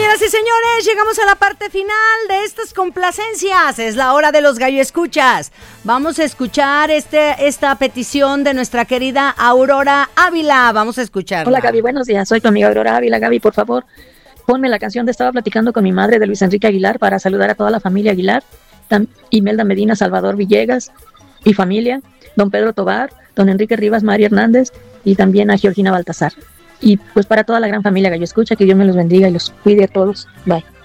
Señoras y señores, llegamos a la parte final de estas complacencias. Es la hora de los gallo escuchas. Vamos a escuchar esta petición de nuestra querida Aurora Ávila. Vamos a escucharla. Hola Gaby, buenos días. Soy tu amiga Aurora Ávila. Gaby, por favor, ponme la canción de Estaba platicando con mi madre de Luis Enrique Aguilar para saludar a toda la familia Aguilar. Imelda Medina, Salvador Villegas y familia, don Pedro Tobar, don Enrique Rivas, María Hernández y también a Georgina Baltasar. Y pues para toda la gran familia Gallo Escucha, que Dios me los bendiga y los cuide a todos. Bye.